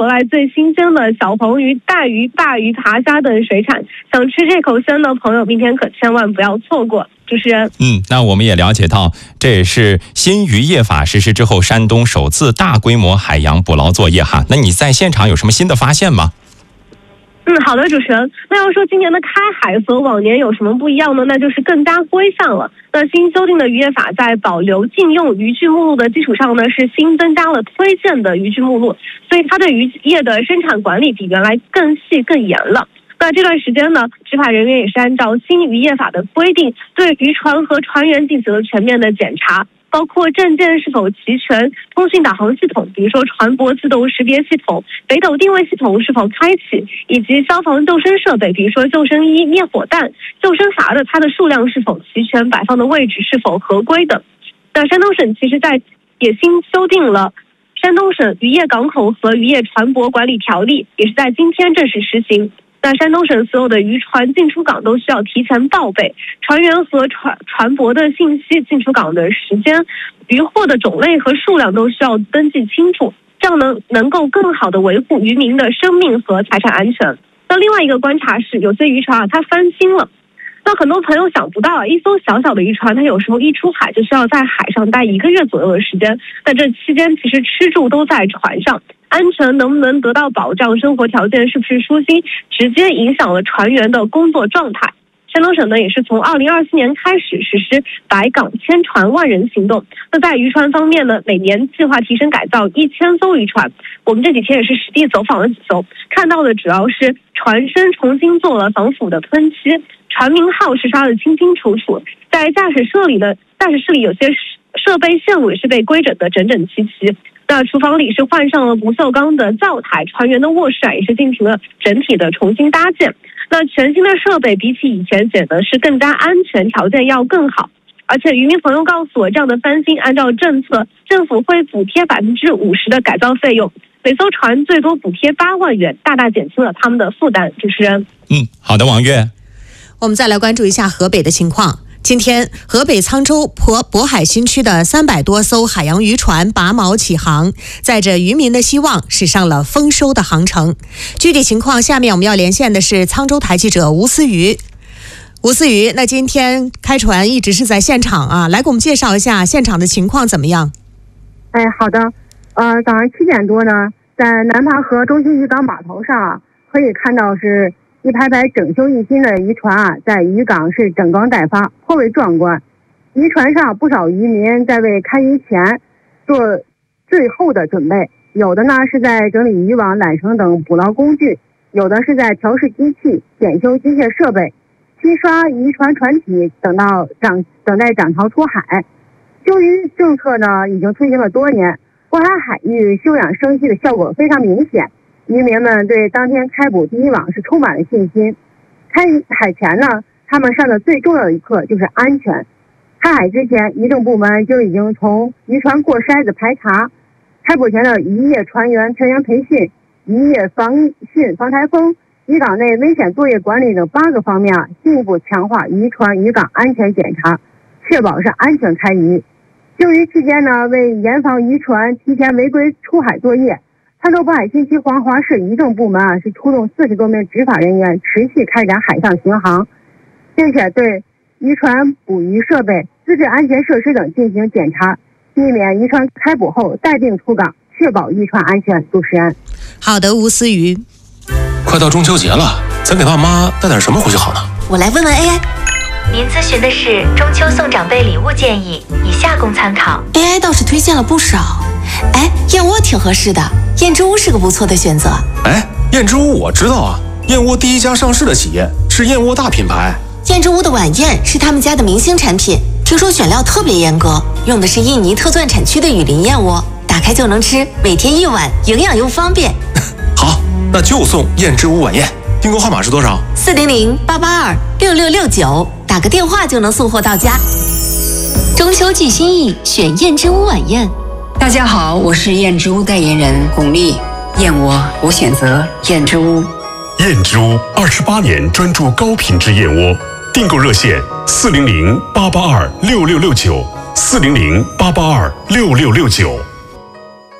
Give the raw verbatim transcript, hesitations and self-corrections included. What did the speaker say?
回来最新鲜的小黄鱼、带鱼、鲅鱼、爬虾等水产，想吃这口鲜的朋友，明天可千万不要错过。主持人， 嗯，那我们也了解到，这也是新渔业法实施之后，山东首次大规模海洋捕捞作业哈。那你在现场有什么新的发现吗？ 嗯，好的，主持人。那要说今年的开海和往年有什么不一样呢？那就是更加规范了。那新修订的渔业法在保留禁用渔具目录的基础上呢，是新增加了推荐的渔具目录，所以它对渔业的生产管理比原来更细更严了。那这段时间呢，执法人员也是按照新渔业法的规定，对渔船和船员进行了全面的检查，包括证件是否齐全、通讯导航系统，比如说船舶自动识别系统、北斗定位系统是否开启，以及消防救生设备，比如说救生衣、灭火弹、救生筏的它的数量是否齐全、摆放的位置是否合规等。那山东省其实在也新修订了《山东省渔业港口和渔业船舶管理条例》，也是在今天正式实行。那山东省所有的渔船进出港都需要提前报备船员和船船舶的信息、进出港的时间、渔获的种类和数量都需要登记清楚，这样能能够更好的维护渔民的生命和财产安全。那另外一个观察是，有些渔船啊，它翻新了。那很多朋友想不到啊，一艘小小的渔船，它有时候一出海就需要在海上待一个月左右的时间。那这期间其实吃住都在船上，安全能不能得到保障，生活条件是不是舒心，直接影响了船员的工作状态。山东省呢也是从二零二四年开始实施百港千船万人行动。那在渔船方面呢，每年计划提升改造一千艘渔船。我们这几天也是实地走访了几艘，看到的主要是船身重新做了防腐的喷漆，船名号是刷得清清楚楚，在驾驶室里的驾驶室里有些设备线路也是被规整的整整齐齐。那厨房里是换上了不锈钢的灶台，船员的卧室啊也是进行了整体的重新搭建。那全新的设备比起以前显得是更加安全，条件要更好。而且渔民朋友告诉我，这样的翻新按照政策，政府会补贴百分之五十的改造费用，每艘船最多补贴八万元，大大减轻了他们的负担。主持人， 嗯，好的，王悦。 我们再来关注一下河北的情况。今天，河北沧州渤渤海新区的三百多艘海洋渔船拔锚起航，载着渔民的希望，驶上了丰收的航程。具体情况，下面我们要连线的是沧州台记者吴思瑜。吴思瑜，那今天开船一直是在现场啊，来给我们介绍一下现场的情况怎么样？ 哎，好的。呃，早上七点多呢，在南盘河中心渔港码头上啊，可以看到是一排排整修一新的渔船啊，在渔港是整装待发，颇为壮观。渔船上不少渔民在为开渔前做最后的准备，有的呢是在整理渔网、缆绳等捕捞工具，有的是在调试机器、检修机械设备，漆刷渔船船体，等到涨等待涨潮出海。修渔政策呢已经推行了多年，过海海域休养生息的效果非常明显。渔民们对当天开捕第一网是充满了信心。开海前呢，他们上的最重要的一课就是安全。开海之前，渔政部门就已经从渔船过筛子排查，开捕前的渔业船员全员培训，渔业防汛防台风、渔港内危险作业管理等八个方面啊，进一步强化渔船渔港安全检查，确保是安全开渔。休渔期间呢，为严防渔船提前违规出海作业，沧州渤海新区黄华市渔政部门啊是出动四十多名执法人员，持续开展海上巡航，并且对渔船捕鱼设备、资质安全设施等进行检查，避免渔船开捕后待定出港，确保渔船安全。主持人， 好的，吴思瑜。 快到中秋节了，咱给爸妈带点什么回去好呢？ 我来问问 A I。您咨询的是中秋送长辈礼物建议，以下供参考。A I 倒是推荐了不少，哎，燕窝挺合适的，燕之屋是个不错的选择。 哎，燕之屋我知道啊，燕窝第一家上市的企业是燕窝大品牌。 燕之屋的晚宴是他们家的明星产品，听说选料特别严格，用的是印尼特钻产区的雨林燕窝，打开就能吃，每天一碗，营养又方便。 好，那就送燕之屋晚宴。订购号码是多少？ 四零零八八二六六六九，打个电话就能送货到家。中秋寄心意，选燕之屋晚宴。 大家好，我是燕之屋代言人巩俐。燕窝我选择燕之屋。 燕之屋二十八年专注高品质燕窝，订购热线四零零八八二六六六九，四零零八八二六六六九。